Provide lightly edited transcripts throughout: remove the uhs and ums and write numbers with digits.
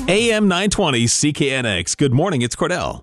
AM 920 CKNX. Good morning, it's Cordell.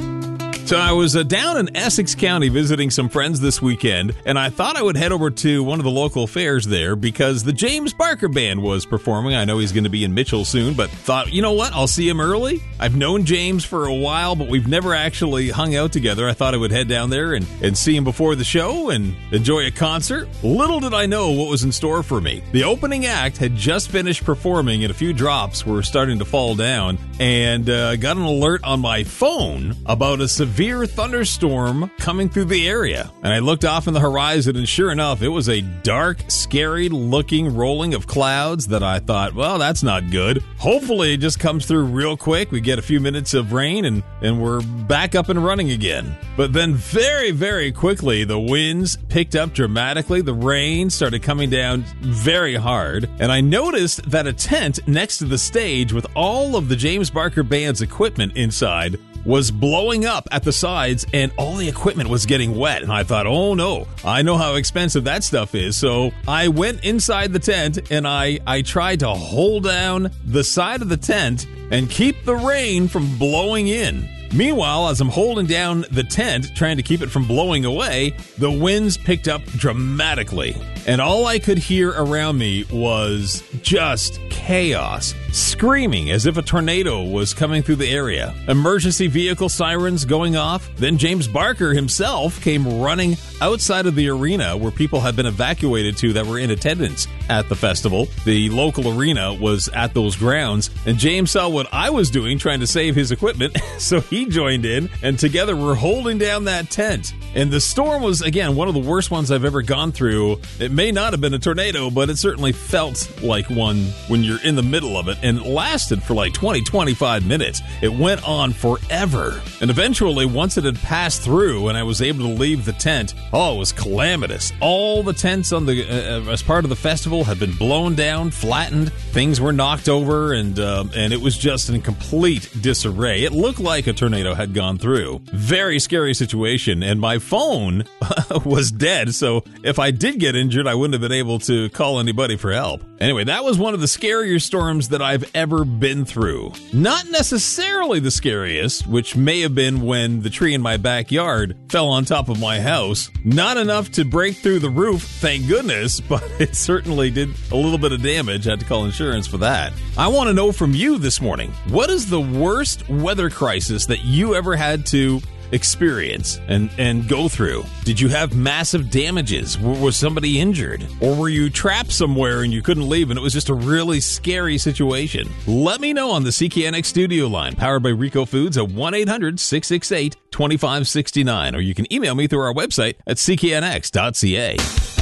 So I was down in Essex County visiting some friends this weekend, and I thought I would head over to one of the local fairs there because the James Barker Band was performing. I know he's going to be in Mitchell soon, but thought, you know what, I'll see him early. I've known James for a while, but we've never actually hung out together. I thought I would head down there and see him before the show and enjoy a concert. Little did I know what was in store for me. The opening act had just finished performing, and a few drops were starting to fall down, and got an alert on my phone about a severe thunderstorm coming through the area. And I looked off in the horizon, and sure enough, it was a dark, scary looking rolling of clouds that I thought, well, that's not good. Hopefully it just comes through real quick. We get a few minutes of rain and we're back up and running again. But then very, very quickly, the winds picked up dramatically. The rain started coming down very hard. And I noticed that a tent next to the stage with all of the James Barker Band's equipment inside was blowing up at the sides, and all the equipment was getting wet. And I thought, oh no, I know how expensive that stuff is. So I went inside the tent and I tried to hold down the side of the tent and keep the rain from blowing in. Meanwhile, as I'm holding down the tent, trying to keep it from blowing away, the winds picked up dramatically. And all I could hear around me was just chaos, screaming as if a tornado was coming through the area. Emergency vehicle sirens going off. Then James Barker himself came running outside of the arena where people had been evacuated to that were in attendance at the festival. The local arena was at those grounds, and James saw what I was doing, trying to save his equipment, so he joined in, and together we're holding down that tent. And the storm was, again, one of the worst ones I've ever gone through. It may not have been a tornado, but it certainly felt like one when you're in the middle of it, and it lasted for like 25 minutes. It went on forever. And eventually, once it had passed through and I was able to leave the tent, oh, it was calamitous. All the tents on the as part of the festival had been blown down, flattened. Things were knocked over, and it was just in complete disarray. It looked like a tornado had gone through. Very scary situation, and my phone was dead, so if I did get injured, I wouldn't have been able to call anybody for help. Anyway, that was one of the scarier storms that I've ever been through. Not necessarily the scariest, which may have been when the tree in my backyard fell on top of my house. Not enough to break through the roof, thank goodness, but it certainly did a little bit of damage. I had to call insurance for that. I want to know from you this morning, what is the worst weather crisis that you ever had to experience and go through? Did you have massive damages? Was somebody injured? Or were you trapped somewhere and you couldn't leave and it was just a really scary situation? Let me know on the CKNX studio line, powered by Rico Foods at 1-800-668-2569, or you can email me through our website at cknx.ca.